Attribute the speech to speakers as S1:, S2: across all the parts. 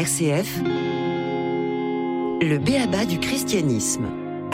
S1: RCF, le b.a.-ba du christianisme.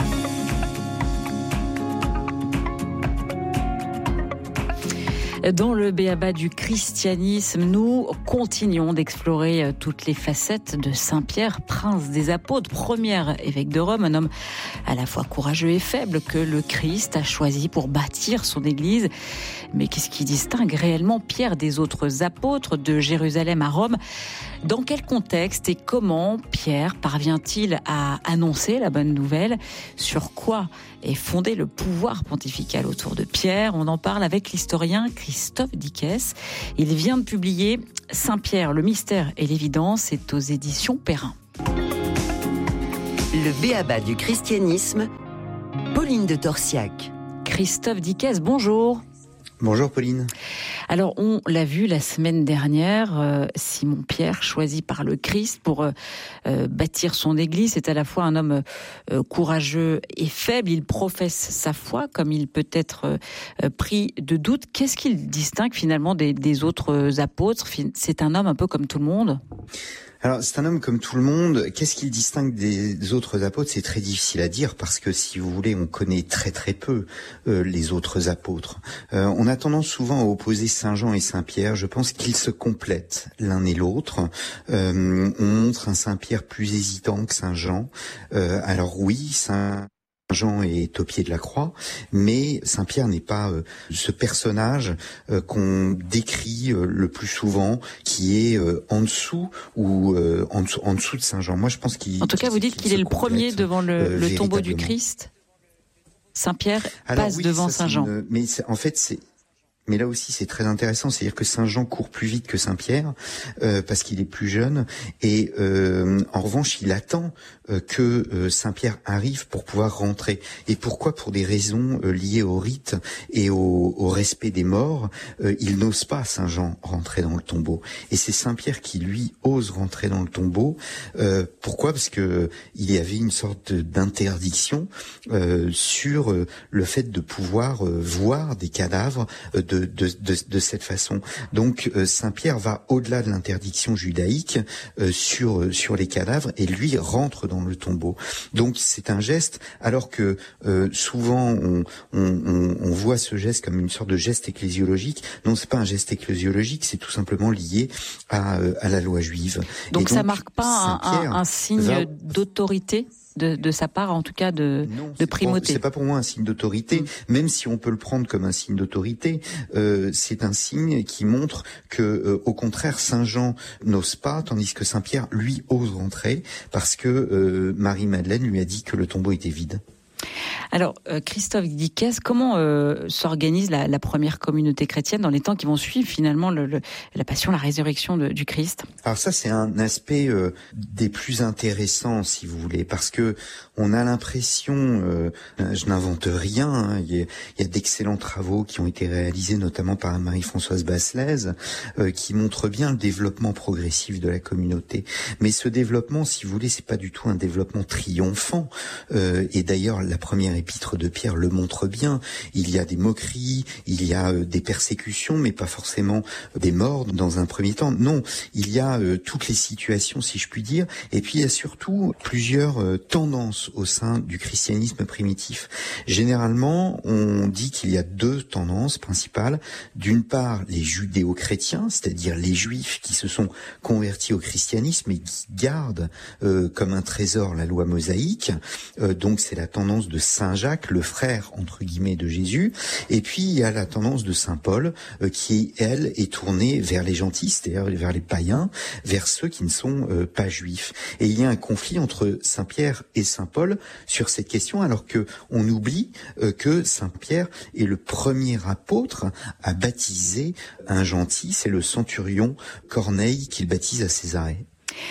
S2: Dans le b.a.-ba du christianisme, nous continuons d'explorer toutes les facettes de Saint Pierre, prince des apôtres, premier évêque de Rome, un homme à la fois courageux et faible que le Christ a choisi pour bâtir son Église. Mais qu'est-ce qui distingue réellement Pierre des autres apôtres de Jérusalem à Rome ? Dans quel contexte et comment Pierre parvient-il à annoncer la bonne nouvelle ? Sur quoi est fondé le pouvoir pontifical autour de Pierre ? On en parle avec l'historien Christophe Dickès. Il vient de publier Saint Pierre, le mystère et l'évidence, c'est aux éditions Perrin.
S1: Le b.a.-ba du christianisme, Pauline de Torsiac.
S2: Christophe Dickès, bonjour.
S3: Bonjour Pauline.
S2: Alors on l'a vu la semaine dernière, Simon Pierre, choisi par le Christ pour bâtir son Église, c'est à la fois un homme courageux et faible. Il professe sa foi comme il peut être pris de doute. Qu'est-ce qu'il distingue finalement des autres apôtres ? C'est un homme un peu comme tout le monde ?
S3: Alors, c'est un homme comme tout le monde. Qu'est-ce qu'il distingue des autres apôtres ? C'est très difficile à dire parce que, si vous voulez, on connaît très très peu les autres apôtres. On a tendance souvent à opposer Saint Jean et Saint Pierre. Je pense qu'ils se complètent l'un et l'autre. On montre un Saint Pierre plus hésitant que Saint Jean. Alors oui, Saint Jean est au pied de la croix, mais Saint Pierre n'est pas ce personnage qu'on décrit le plus souvent, qui est en dessous ou en dessous de Saint Jean. Moi, je pense qu'il.
S2: En tout cas, vous dites qu'il est le premier devant le tombeau du Christ. Saint Pierre passe devant Saint Jean.
S3: Mais là aussi, c'est très intéressant, c'est-à-dire que Saint Jean court plus vite que Saint Pierre parce qu'il est plus jeune, et en revanche, il attend que Saint Pierre arrive pour pouvoir rentrer. Et pourquoi ? Pour des raisons liées au rite et au respect des morts, il n'ose pas, Saint Jean, rentrer dans le tombeau. Et c'est Saint Pierre qui, lui, ose rentrer dans le tombeau. Pourquoi ? Parce que il y avait une sorte d'interdiction sur le fait de pouvoir voir des cadavres de cette façon. Donc Saint Pierre va au-delà de l'interdiction judaïque sur les cadavres, et lui rentre dans le tombeau. Donc c'est un geste, alors que souvent on voit ce geste comme une sorte de geste ecclésiologique. Non, c'est pas un geste ecclésiologique, c'est tout simplement lié à la loi juive.
S2: Donc ça marque pas un signe d'autorité de sa part, en tout cas de primauté.
S3: C'est pas pour moi un signe d'autorité, même si on peut le prendre comme un signe d'autorité. C'est un signe qui montre que, au contraire, Saint Jean n'ose pas, tandis que Saint Pierre, lui, ose rentrer parce que Marie-Madeleine lui a dit que le tombeau était vide.
S2: Alors, Christophe Dickès, comment s'organise la première communauté chrétienne dans les temps qui vont suivre finalement la passion, la résurrection du Christ ?
S3: Alors ça, c'est un aspect des plus intéressants, si vous voulez, parce que on a l'impression, je n'invente rien, hein, il y a d'excellents travaux qui ont été réalisés, notamment par Marie-Françoise Basselès, qui montrent bien le développement progressif de la communauté. Mais ce développement, si vous voulez, c'est pas du tout un développement triomphant. Et d'ailleurs, la première épître de Pierre le montre bien. Il y a des moqueries, il y a des persécutions, mais pas forcément des morts dans un premier temps. Non, il y a toutes les situations, si je puis dire. Et puis il y a surtout plusieurs tendances au sein du christianisme primitif. Généralement, on dit qu'il y a deux tendances principales. D'une part, les judéo-chrétiens, c'est-à-dire les juifs qui se sont convertis au christianisme et qui gardent comme un trésor la loi mosaïque. Donc c'est la tendance de Saint Jacques, le frère entre guillemets de Jésus. Et puis il y a la tendance de Saint Paul qui, elle, est tournée vers les gentils, c'est-à-dire vers les païens, vers ceux qui ne sont pas juifs. Et il y a un conflit entre Saint Pierre et Saint Paul sur cette question, alors que on oublie que Saint Pierre est le premier apôtre à baptiser un gentil, c'est le centurion Corneille qu'il baptise à Césarée.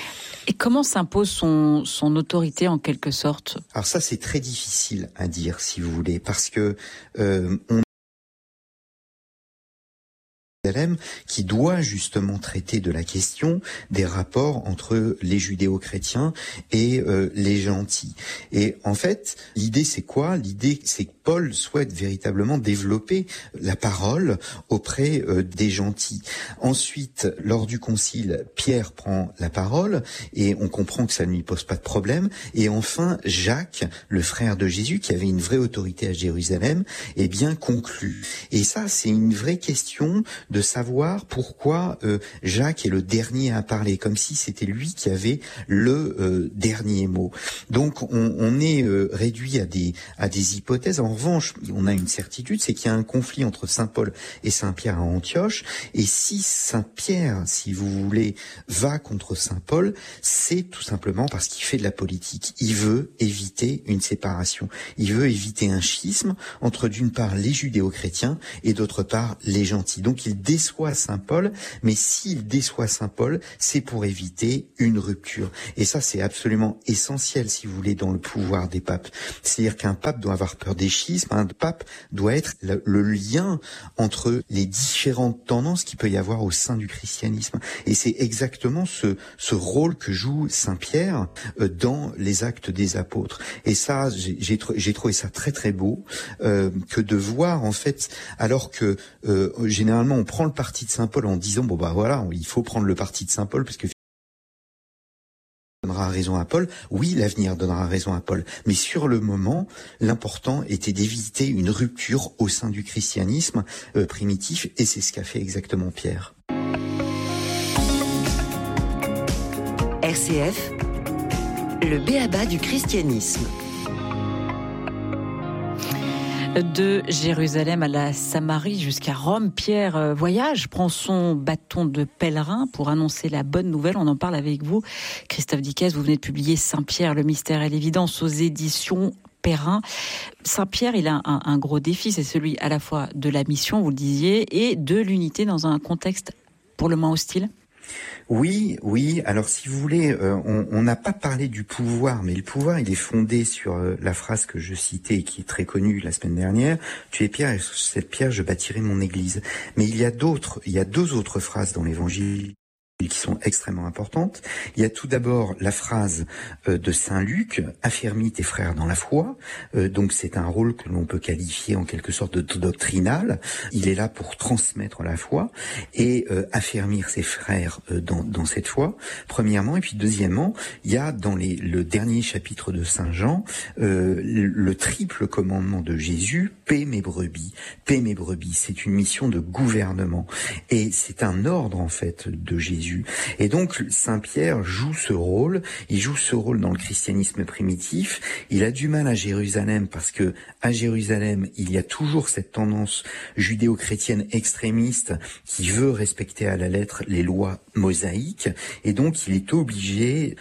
S2: Et comment s'impose son autorité en quelque sorte ?
S3: Alors ça, c'est très difficile à dire, si vous voulez, parce que on qui doit justement traiter de la question des rapports entre les judéo-chrétiens et les gentils. Et en fait, l'idée c'est quoi ? L'idée c'est que Paul souhaite véritablement développer la parole auprès des gentils. Ensuite, lors du concile, Pierre prend la parole et on comprend que ça ne lui pose pas de problème. Et enfin, Jacques, le frère de Jésus, qui avait une vraie autorité à Jérusalem, eh bien conclut. Et ça, c'est une vraie question de savoir pourquoi Jacques est le dernier à parler, comme si c'était lui qui avait le dernier mot. Donc on est réduit à des hypothèses. En revanche, on a une certitude, c'est qu'il y a un conflit entre Saint Paul et Saint Pierre à Antioche. Et si Saint Pierre, si vous voulez, va contre Saint Paul, c'est tout simplement parce qu'il fait de la politique. Il veut éviter une séparation. Il veut éviter un schisme entre d'une part les judéo-chrétiens et d'autre part les gentils. Donc il déçoit Saint Paul, mais s'il déçoit Saint Paul, c'est pour éviter une rupture. Et ça, c'est absolument essentiel, si vous voulez, dans le pouvoir des papes. C'est-à-dire qu'un pape doit avoir peur des schismes, un pape doit être le lien entre les différentes tendances qu'il peut y avoir au sein du christianisme. Et c'est exactement ce rôle que joue Saint Pierre dans les Actes des Apôtres. Et ça, j'ai trouvé ça très très beau, que de voir en fait, alors que généralement on prend le parti de Saint Paul en disant bon bah voilà, il faut prendre le parti de Saint Paul parce que donnera raison à Paul. Oui, l'avenir donnera raison à Paul. Mais sur le moment, l'important était d'éviter une rupture au sein du christianisme primitif, et c'est ce qu'a fait exactement Pierre.
S1: RCF, le b.a.-ba du christianisme.
S2: De Jérusalem à la Samarie jusqu'à Rome, Pierre voyage, prend son bâton de pèlerin pour annoncer la bonne nouvelle. On en parle avec vous. Christophe Dickès, vous venez de publier Saint-Pierre, le mystère et l'évidence aux éditions Perrin. Saint-Pierre, il a un gros défi, c'est celui à la fois de la mission, vous le disiez, et de l'unité dans un contexte pour le moins hostile.
S3: Oui. Alors, si vous voulez, on n'a pas parlé du pouvoir, mais le pouvoir, il est fondé sur la phrase que je citais et qui est très connue la semaine dernière. Tu es pierre, et sur cette pierre, je bâtirai mon église. Mais il y a deux autres phrases dans l'Évangile qui sont extrêmement importantes. Il y a tout d'abord la phrase de Saint Luc, « Affermis tes frères dans la foi ». Donc c'est un rôle que l'on peut qualifier en quelque sorte de doctrinal. Il est là pour transmettre la foi et affermir ses frères dans cette foi, premièrement. Et puis deuxièmement, il y a dans le dernier chapitre de Saint Jean le triple commandement de Jésus, « Paix mes brebis ». Paix mes brebis, c'est une mission de gouvernement. Et c'est un ordre en fait de Jésus. Et donc Saint Pierre joue ce rôle, il joue ce rôle dans le christianisme primitif. Il a du mal à Jérusalem parce que à Jérusalem, il y a toujours cette tendance judéo-chrétienne extrémiste qui veut respecter à la lettre les lois mosaïques, et donc il est obligé.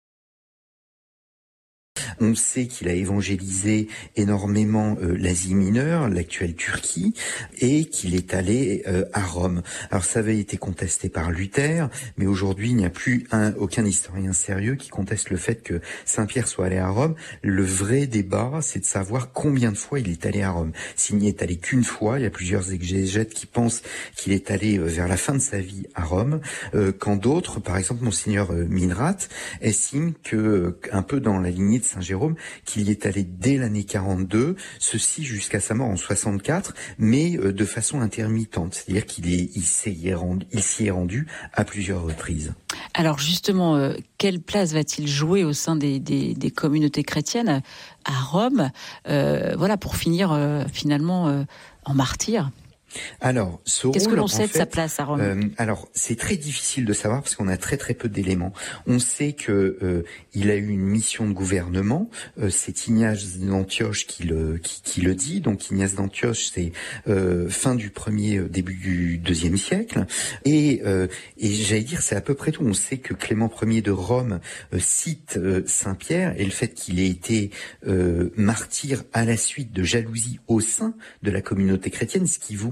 S3: On sait qu'il a évangélisé énormément l'Asie mineure, l'actuelle Turquie, et qu'il est allé à Rome. Alors ça avait été contesté par Luther, mais aujourd'hui il n'y a plus aucun historien sérieux qui conteste le fait que Saint-Pierre soit allé à Rome. Le vrai débat, c'est de savoir combien de fois il est allé à Rome. S'il n'y est allé qu'une fois, il y a plusieurs exégètes qui pensent qu'il est allé vers la fin de sa vie à Rome, quand d'autres, par exemple Monseigneur Minrat, estiment que, un peu dans la lignée de Saint Jérôme, qu'il y est allé dès l'année 42, ceci jusqu'à sa mort en 64, mais de façon intermittente, c'est-à-dire qu'il s'y est rendu à plusieurs reprises.
S2: Alors justement, quelle place va-t-il jouer au sein des communautés chrétiennes à Rome, pour finir finalement en martyr ?
S3: Alors,
S2: qu'est-ce que l'on sait de sa place à Rome ?
S3: Alors, c'est très difficile de savoir parce qu'on a très très peu d'éléments. On sait que il a eu une mission de gouvernement. C'est Ignace d'Antioche qui le dit. Donc Ignace d'Antioche, c'est fin du 1er, début du 2e siècle. Et j'allais dire, c'est à peu près tout. On sait que Clément Ier de Rome cite Saint Pierre et le fait qu'il ait été martyr à la suite de jalousie au sein de la communauté chrétienne, ce qui vous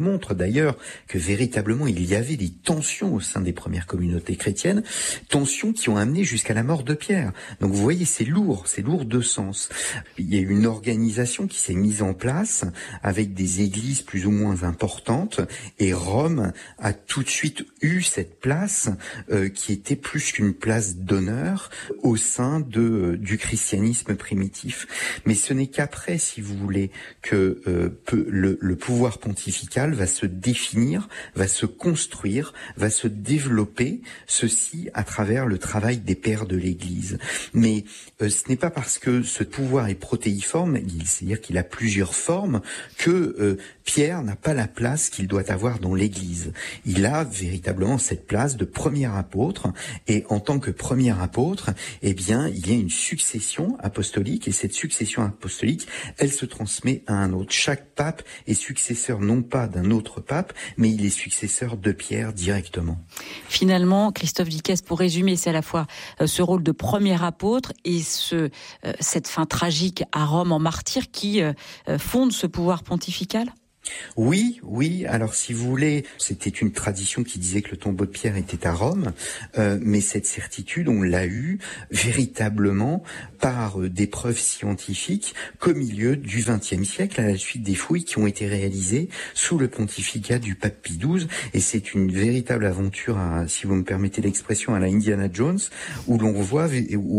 S3: montre d'ailleurs que véritablement il y avait des tensions au sein des premières communautés chrétiennes, tensions qui ont amené jusqu'à la mort de Pierre. Donc vous voyez, c'est lourd de sens. Il y a une organisation qui s'est mise en place avec des églises plus ou moins importantes, et Rome a tout de suite eu cette place qui était plus qu'une place d'honneur au sein du christianisme primitif. Mais ce n'est qu'après, si vous voulez, que le pouvoir pontifical va se définir, va se construire, va se développer, ceci à travers le travail des pères de l'Église. Mais ce n'est pas parce que ce pouvoir est protéiforme, c'est-à-dire qu'il a plusieurs formes, que Pierre n'a pas la place qu'il doit avoir dans l'Église. Il a véritablement cette place de premier apôtre, et en tant que premier apôtre, eh bien, il y a une succession apostolique, et cette succession apostolique, elle se transmet à un autre. Chaque pape est successeur non pas d'un autre pape, mais il est successeur de Pierre directement.
S2: Finalement, Christophe Dickès, pour résumer, c'est à la fois ce rôle de premier apôtre et cette fin tragique à Rome en martyr qui fonde ce pouvoir pontifical ?
S3: Oui. Alors, si vous voulez, c'était une tradition qui disait que le tombeau de Pierre était à Rome, mais cette certitude, on l'a eue véritablement par des preuves scientifiques qu'au milieu du XXe siècle, à la suite des fouilles qui ont été réalisées sous le pontificat du pape Pie XII. Et c'est une véritable aventure, si vous me permettez l'expression, à la Indiana Jones, où l'on voit,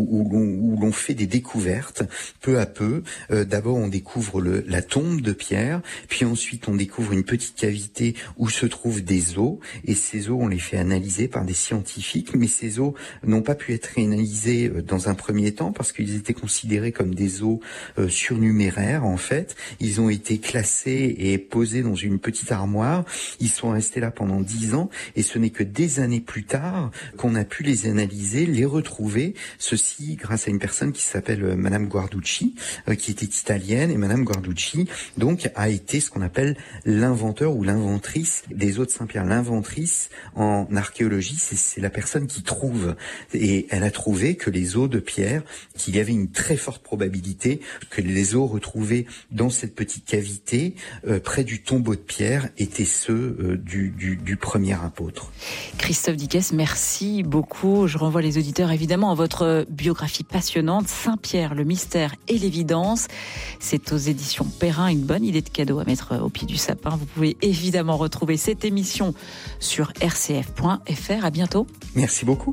S3: où l'on fait des découvertes peu à peu. D'abord, on découvre la tombe de Pierre, puis ensuite on découvre une petite cavité où se trouvent des os, et ces os, on les fait analyser par des scientifiques, mais ces os n'ont pas pu être analysés dans un premier temps parce qu'ils étaient considérés comme des os surnuméraires. En fait, ils ont été classés et posés dans une petite armoire. Ils sont restés là pendant 10 ans, et ce n'est que des années plus tard qu'on a pu les analyser, les retrouver. Ceci grâce à une personne qui s'appelle Madame Guarducci, qui était italienne, et Madame Guarducci donc a été ce qu'on appelle l'inventeur ou l'inventrice des os de Saint-Pierre. L'inventrice en archéologie, c'est la personne qui trouve. Et elle a trouvé que les os de Pierre, qu'il y avait une très forte probabilité que les os retrouvés dans cette petite cavité près du tombeau de Pierre étaient ceux du premier apôtre.
S2: Christophe Dickès, merci beaucoup. Je renvoie les auditeurs évidemment à votre biographie passionnante, Saint-Pierre, le mystère et l'évidence. C'est aux éditions Perrin, une bonne idée de cadeau à mettre au pied du sapin. Vous pouvez évidemment retrouver cette émission sur rcf.fr. À bientôt.
S3: Merci beaucoup.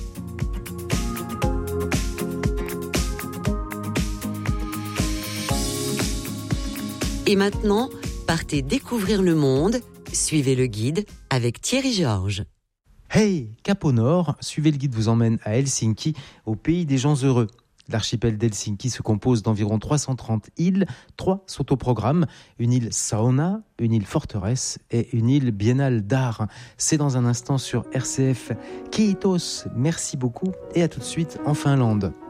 S1: Et maintenant, partez découvrir le monde. Suivez le guide avec Thierry Georges.
S4: Hey, Cap au Nord, suivez le guide vous emmène à Helsinki, au pays des gens heureux. L'archipel d'Helsinki se compose d'environ 330 îles. 3 sont au programme. Une île sauna, une île forteresse et une île biennale d'art. C'est dans un instant sur RCF. Kiitos, merci beaucoup et à tout de suite en Finlande.